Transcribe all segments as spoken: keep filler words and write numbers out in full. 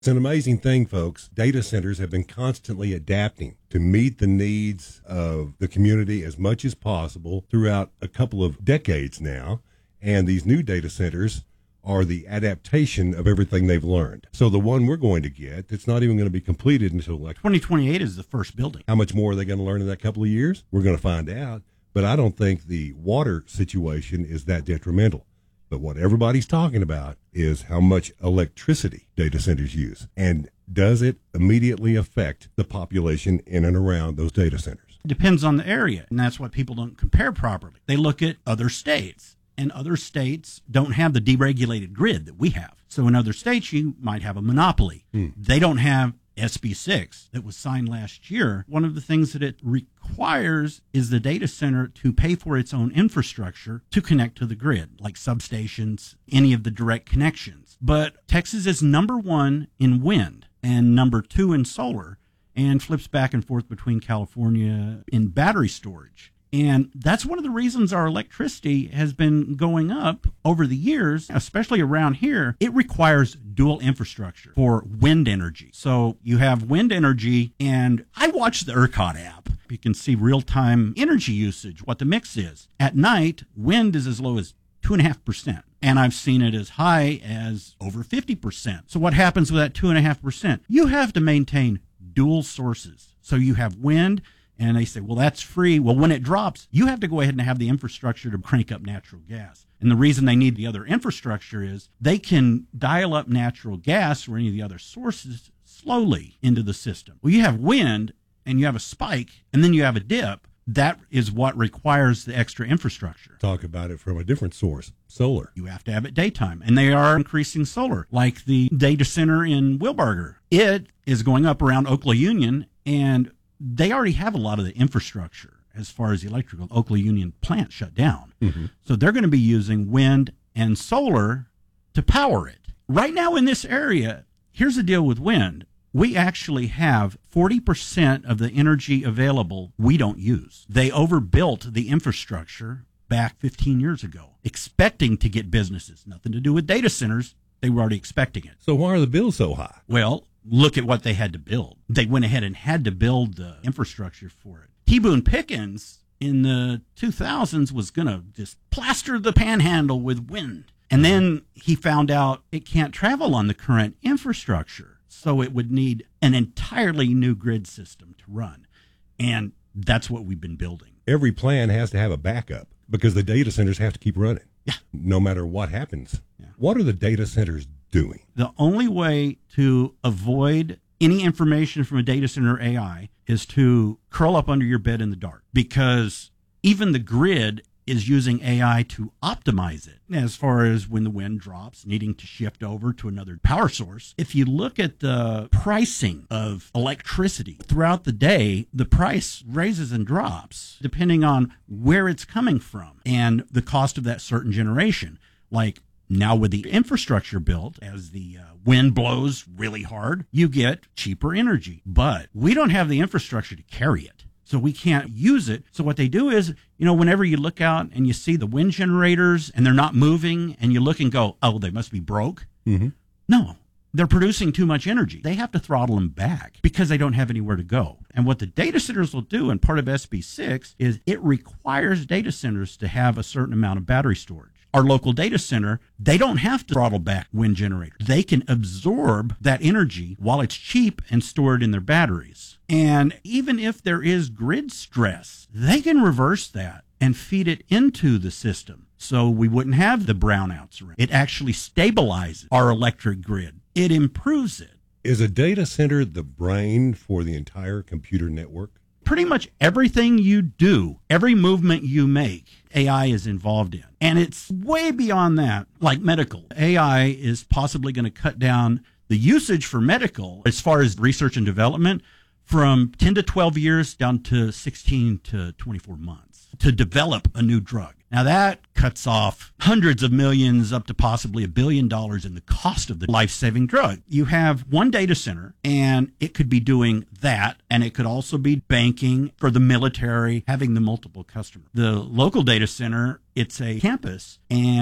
It's an amazing thing, folks. Data centers have been constantly adapting to meet the needs of the community as much as possible throughout a couple of decades now. And these new data centers are the adaptation of everything they've learned. So the one we're going to get, it's not even going to be completed until like twenty twenty-eight is the first building. How much more are they going to learn in that couple of years? We're going to find out. But I don't think the water situation is that detrimental. But what everybody's talking about is how much electricity data centers use. And does it immediately affect the population in and around those data centers? It depends on the area. And that's what people don't compare properly. They look at other states. And other states don't have the deregulated grid that we have. So in other states, you might have a monopoly. Hmm. They don't have S B six that was signed last year. One of the things that it requires is the data center to pay for its own infrastructure to connect to the grid, like substations, any of the direct connections. But Texas is number one in wind and number two in solar, and flips back and forth between California in battery storage. And that's one of the reasons our electricity has been going up over the years, especially around here. It requires dual infrastructure for wind energy. So you have wind energy, and I watch the ERCOT app. You can see real-time energy usage, what the mix is. At night, wind is as low as two point five percent. And I've seen it as high as over fifty percent. So what happens with that two point five percent? You have to maintain dual sources. So you have wind, and they say, well, that's free. Well, when it drops, you have to go ahead and have the infrastructure to crank up natural gas. And the reason they need the other infrastructure is they can dial up natural gas or any of the other sources slowly into the system. Well, you have wind, and you have a spike, and then you have a dip. That is what requires the extra infrastructure. Talk about it from a different source, solar. You have to have it daytime, and they are increasing solar, like the data center in Wilbarger. It is going up around Oklahoma Union, and they already have a lot of the infrastructure as far as the electrical. Oklahoma Union plant shut down. Mm-hmm. So they're going to be using wind and solar to power it. Right now in this area, here's the deal with wind. We actually have forty percent of the energy available we don't use. They overbuilt the infrastructure back fifteen years ago, expecting to get businesses. Nothing to do with data centers. They were already expecting it. So why are the bills so high? Well, look at what they had to build. They went ahead and had to build the infrastructure for it. T. Boone Pickens in the two thousands was going to just plaster the panhandle with wind. And then he found out it can't travel on the current infrastructure. So it would need an entirely new grid system to run. And that's what we've been building. Every plan has to have a backup because the data centers have to keep running. Yeah. No matter what happens. Yeah. What are the data centers doing? The only way to avoid any information from a data center A I is to curl up under your bed in the dark, because even the grid is using A I to optimize it as far as when the wind drops, needing to shift over to another power source. If you look at the pricing of electricity throughout the day, the price raises and drops depending on where it's coming from and the cost of that certain generation. Like now with the infrastructure built, as the uh, wind blows really hard, you get cheaper energy. But we don't have the infrastructure to carry it. So we can't use it. So what they do is, you know, whenever you look out and you see the wind generators and they're not moving and you look and go, oh, they must be broke. Mm-hmm. No, they're producing too much energy. They have to throttle them back because they don't have anywhere to go. And what the data centers will do, and part of S B six, is it requires data centers to have a certain amount of battery storage. Our local data center, they don't have to throttle back wind generators. They can absorb that energy while it's cheap and store it in their batteries. And even if there is grid stress, they can reverse that and feed it into the system. So we wouldn't have the brownouts around. It actually stabilizes our electric grid. It improves it. Is a data center the brain for the entire computer network? Pretty much everything you do, every movement you make, A I is involved in. And it's way beyond that, like medical. A I is possibly going to cut down the usage for medical as far as research and development from ten to twelve years down to sixteen to twenty-four months to develop a new drug. Now that cuts off hundreds of millions up to possibly a billion dollars in the cost of the life-saving drug. You have one data center, and it could be doing that, and it could also be banking for the military, having the multiple customers. The local data center, it's a campus, and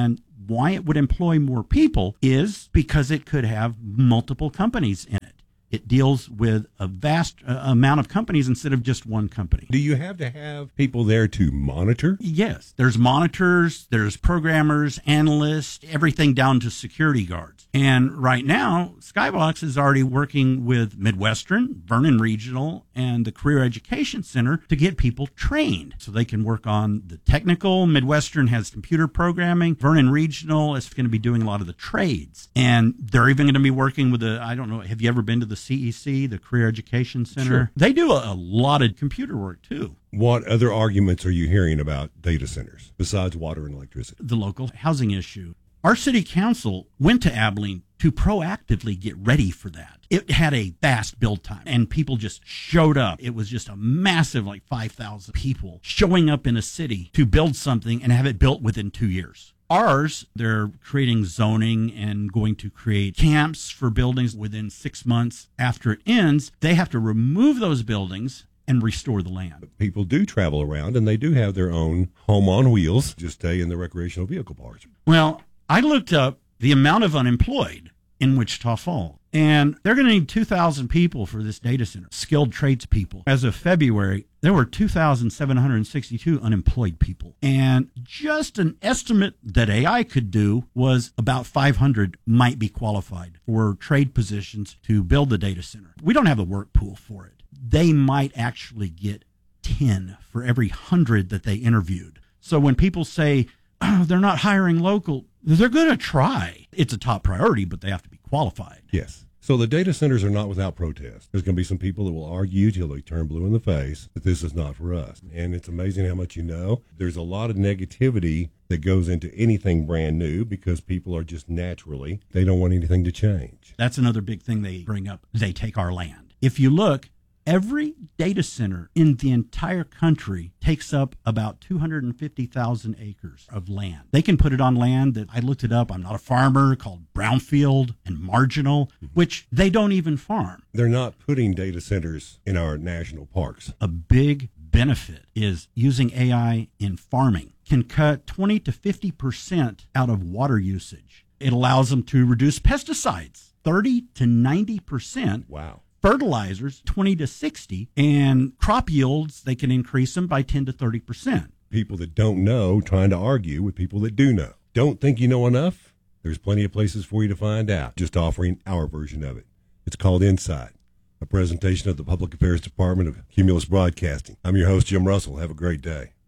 why it would employ more people is because it could have multiple companies in it. It deals with a vast uh, amount of companies instead of just one company. Do you have to have people there to monitor? Yes. There's monitors, there's programmers, analysts, everything down to security guards. And right now, Skybox is already working with Midwestern, Vernon Regional, and the Career Education Center to get people trained so they can work on the technical. Midwestern has computer programming. Vernon Regional is going to be doing a lot of the trades. And they're even going to be working with the, I don't know, have you ever been to the C E C, the Career Education Center? Sure. They do a, a lot of computer work, too. What other arguments are you hearing about data centers besides water and electricity? The local housing issue. Our city council went to Abilene to proactively get ready for that. It had a fast build time, and people just showed up. It was just a massive, like five thousand people showing up in a city to build something and have it built within two years. Ours, they're creating zoning and going to create camps for buildings within six months. After it ends, they have to remove those buildings and restore the land. People do travel around, and they do have their own home on wheels, just stay in the recreational vehicle parks. Well, I looked up the amount of unemployed in Wichita Falls, and they're going to need two thousand people for this data center, skilled tradespeople. As of February, there were two thousand seven hundred sixty-two unemployed people, and just an estimate that A I could do was about five hundred might be qualified for trade positions to build the data center. We don't have a work pool for it. They might actually get ten for every one hundred that they interviewed. So when people say, oh, they're not hiring local, they're going to try. It's a top priority, but they have to be qualified. Yes. So the data centers are not without protest. There's going to be some people that will argue till they turn blue in the face that this is not for us. And it's amazing how much you know. There's a lot of negativity that goes into anything brand new because people are just naturally, they don't want anything to change. That's another big thing they bring up. They take our land. If you look, every data center in the entire country takes up about two hundred fifty thousand acres of land. They can put it on land that, I looked it up, I'm not a farmer, called brownfield and marginal, which they don't even farm. They're not putting data centers in our national parks. A big benefit is using A I in farming can cut twenty to fifty percent out of water usage. It allows them to reduce pesticides thirty to ninety percent. Wow. Fertilizers, twenty to sixty, and crop yields, they can increase them by ten to thirty percent. People that don't know trying to argue with people that do know. Don't think you know enough? There's plenty of places for you to find out, just offering our version of it. It's called Insight, a presentation of the Public Affairs Department of Cumulus Broadcasting. I'm your host, Jim Russell. Have a great day.